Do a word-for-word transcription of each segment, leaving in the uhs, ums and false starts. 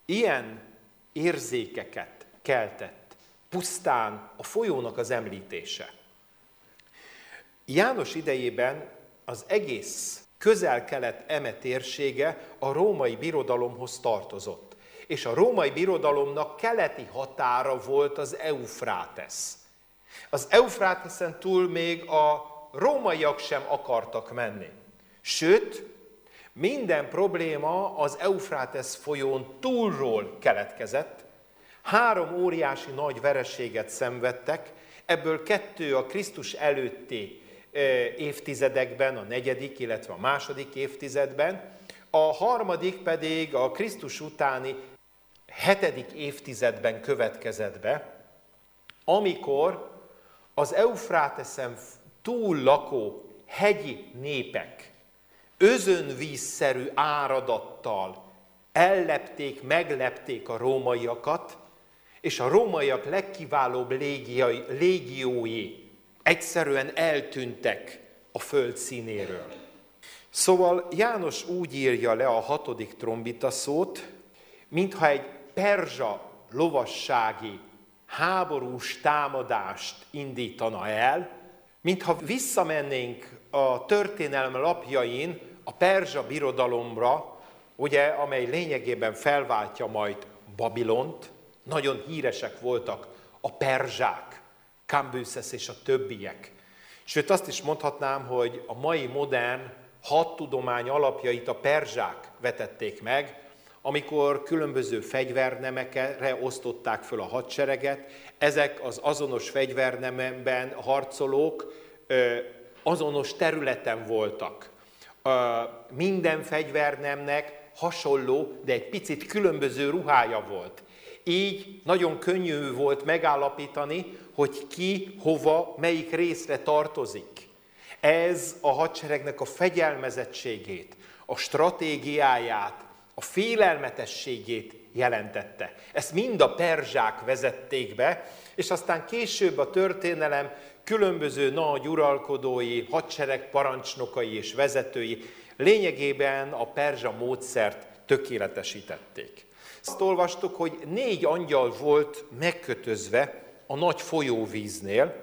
ilyen érzékeket keltett pusztán a folyónak az említése. János idejében az egész közel-kelet eme térsége a római birodalomhoz tartozott. És a római birodalomnak keleti határa volt az Eufrátesz. Az Eufráteszen túl még a rómaiak sem akartak menni. Sőt, minden probléma az Eufrátesz folyón túlról keletkezett. Három óriási nagy vereséget szenvedtek, ebből kettő a Krisztus előtti évtizedekben, a negyedik, illetve a második évtizedben, a harmadik pedig a Krisztus utáni hetedik évtizedben következett be, amikor az Eufráteszen túl lakó hegyi népek özönvízszerű áradattal ellepték, meglepték a rómaiakat, és a rómaiak legkiválóbb légiai, légiói egyszerűen eltűntek a föld színéről. Szóval János úgy írja le a hatodik trombita szót, mintha egy perzsa lovassági háborús támadást indítana el, mintha visszamennénk a történelem lapjain a perzsa birodalomra, ugye, amely lényegében felváltja majd Babilont. Nagyon híresek voltak a perzsák, Kambiszesz és a többiek. Sőt, azt is mondhatnám, hogy a mai modern hadtudomány alapjait a perzsák vetették meg, amikor különböző fegyvernemekre osztották föl a hadsereget. Ezek az azonos fegyvernemben harcolók azonos területen voltak. Minden fegyvernemnek hasonló, de egy picit különböző ruhája volt. Így nagyon könnyű volt megállapítani, hogy ki, hova, melyik részre tartozik. Ez a hadseregnek a fegyelmezettségét, a stratégiáját, a félelmetességét jelentette. Ezt mind a perzsák vezették be, és aztán később a történelem különböző nagy uralkodói, hadsereg parancsnokai és vezetői lényegében a perzsa módszert tökéletesítették. Azt olvastuk, hogy négy angyal volt megkötözve a nagy folyóvíznél,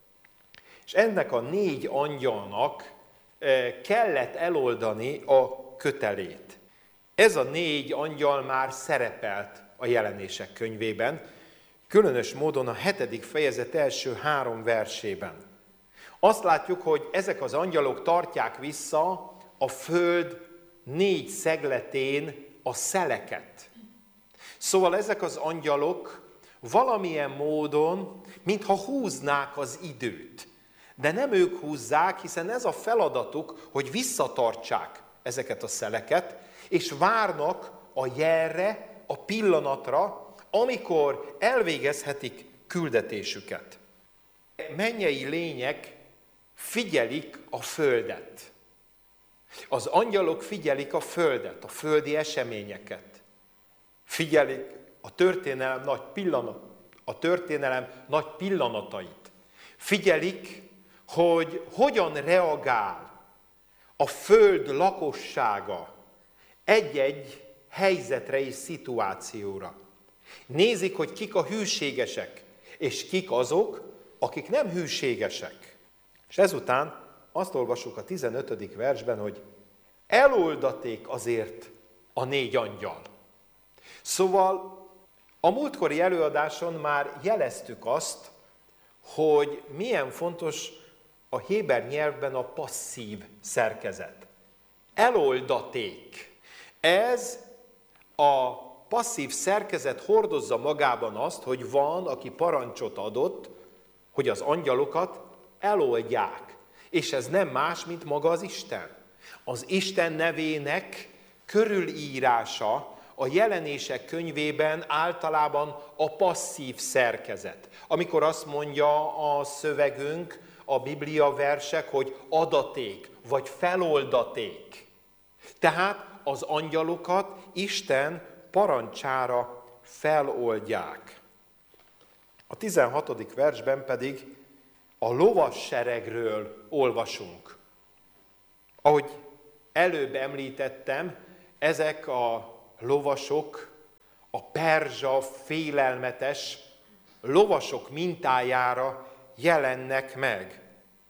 és ennek a négy angyalnak kellett eloldani a kötelét. Ez a négy angyal már szerepelt a Jelenések könyvében, különös módon a hetedik fejezet első három versében. Azt látjuk, hogy ezek az angyalok tartják vissza a föld négy szegletén a szeleket. Szóval ezek az angyalok valamilyen módon, mintha húznák az időt. De nem ők húzzák, hiszen ez a feladatuk, hogy visszatartsák ezeket a szeleket, és várnak a jelre, a pillanatra, amikor elvégezhetik küldetésüket. Mennyei lények figyelik a földet. Az angyalok figyelik a földet, a földi eseményeket. Figyelik a történelem nagy pillanat, a történelem nagy pillanatait. Figyelik, hogy hogyan reagál a föld lakossága egy-egy helyzetre és szituációra. Nézik, hogy kik a hűségesek, és kik azok, akik nem hűségesek. És ezután azt olvassuk a tizenötödik versben, hogy eloldaték azért a négy angyal. Szóval a múltkori előadáson már jeleztük azt, hogy milyen fontos a héber nyelvben a passzív szerkezet. Eloldaték. Ez a passzív szerkezet hordozza magában azt, hogy van, aki parancsot adott, hogy az angyalokat eloldják. És ez nem más, mint maga az Isten. Az Isten nevének körülírása a Jelenések könyvében általában a passzív szerkezet. Amikor azt mondja a szövegünk, a Biblia versek, hogy adaték, vagy feloldaték. Tehát az angyalokat Isten parancsára feloldják. A tizenhatodik versben pedig a lovasseregről olvasunk. Ahogy előbb említettem, ezek a lovasok a perzsa félelmetes lovasok mintájára jelennek meg.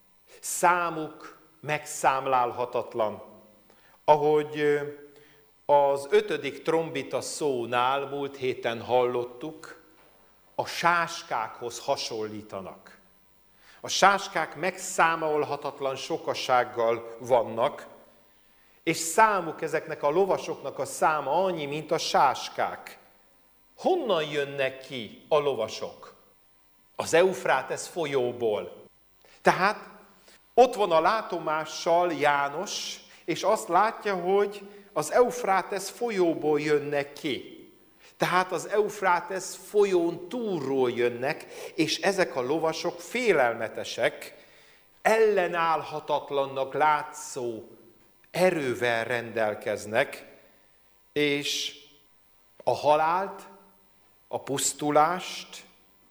Számuk megszámlálhatatlan. Ahogy az ötödik trombita szónál múlt héten hallottuk, a sáskákhoz hasonlítanak. A sáskák megszámolhatatlan sokasággal vannak, és számuk, ezeknek a lovasoknak a száma annyi, mint a sáskák. Honnan jönnek ki a lovasok? Az Eufrátesz folyóból. Tehát ott van a látomással János, és azt látja, hogy az Eufrátesz folyóból jönnek ki. Tehát az Eufrátesz folyón túlról jönnek, és ezek a lovasok félelmetesek, ellenállhatatlannak látszó erővel rendelkeznek, és a halált, a pusztulást,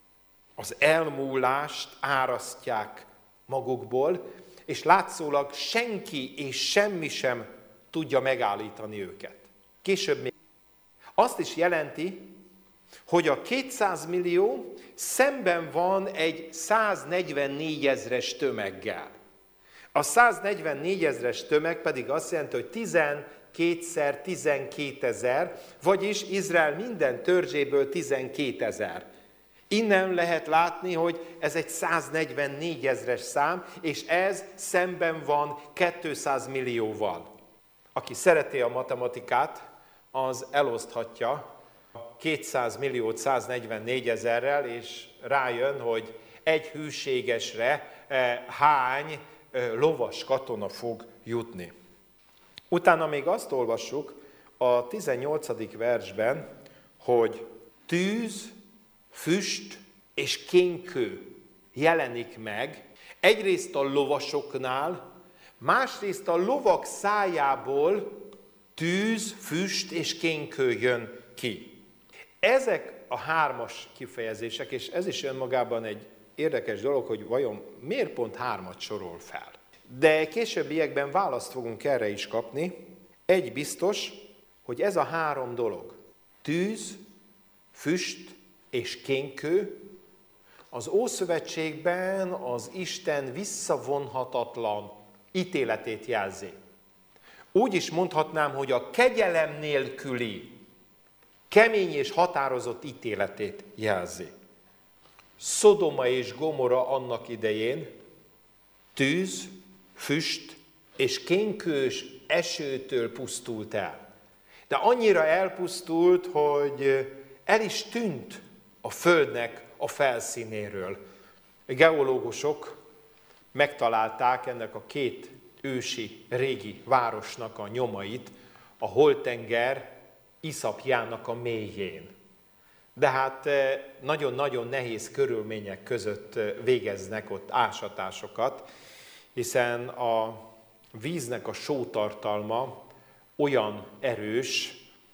az elmúlást árasztják magukból, és látszólag senki és semmi sem tudja megállítani őket. Később még azt is jelenti, hogy a kétszáz millió szemben van egy száznegyvennégy ezres tömeggel. A száznegyvennégy ezres tömeg pedig azt jelenti, hogy tizenkétszer tizenkétezer, vagyis Izrael minden törzséből tizenkétezer. Innen lehet látni, hogy ez egy száznegyvennégy ezres szám, és ez szemben van kétszáz millióval. Aki szereti a matematikát, az eloszthatja kétszáz milliót száznegyvennégy ezerrel, és rájön, hogy egy hűségesre hány lovas katona fog jutni. Utána még azt olvassuk a tizennyolcadik versben, hogy tűz, füst és kénkő jelenik meg, egyrészt a lovasoknál, másrészt a lovak szájából tűz, füst és kénkő jön ki. Ezek a hármas kifejezések, és ez is önmagában egy érdekes dolog, hogy vajon miért pont hármat sorol fel. De későbbiekben választ fogunk erre is kapni. Egy biztos, hogy ez a három dolog, tűz, füst és kénkő, az Ószövetségben az Isten visszavonhatatlan ítéletét jelzi. Úgy is mondhatnám, hogy a kegyelem nélküli, kemény és határozott ítéletét jelzi. Szodoma és Gomora annak idején tűz, füst és kénkős esőtől pusztult el. De annyira elpusztult, hogy el is tűnt a földnek a felszínéről. A geológusok megtalálták ennek a két ősi régi városnak a nyomait a Holtenger iszapjának a mélyén. De hát nagyon-nagyon nehéz körülmények között végeznek ott ásatásokat, hiszen a víznek a sótartalma olyan erős,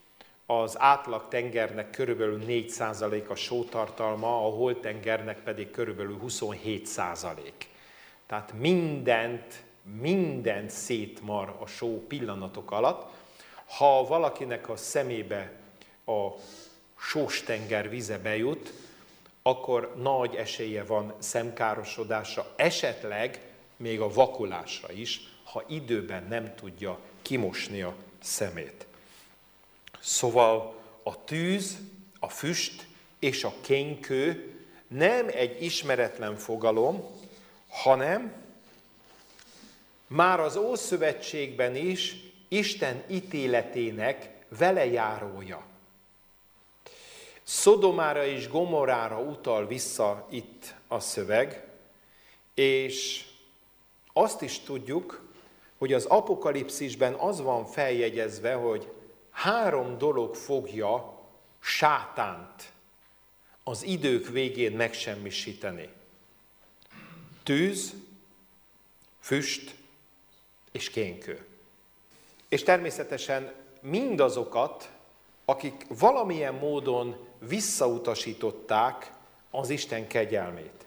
az átlag tengernek körülbelül négy százalék a sótartalma, a holtengernek pedig körülbelül huszonhét százalék. Tehát mindent, mindent szétmar a só pillanatok alatt. Ha valakinek a szemébe a sóstenger vize bejut, akkor nagy esélye van szemkárosodásra, esetleg még a vakulásra is, ha időben nem tudja kimosni a szemét. Szóval a tűz, a füst és a kénkő nem egy ismeretlen fogalom, hanem már az Ószövetségben is Isten ítéletének velejárója. Szodomára és Gomorára utal vissza itt a szöveg, és azt is tudjuk, hogy az Apokalipszisben az van feljegyezve, hogy három dolog fogja sátánt az idők végén megsemmisíteni. Tűz, füst és kénkő. És természetesen mindazokat, akik valamilyen módon visszautasították az Isten kegyelmét.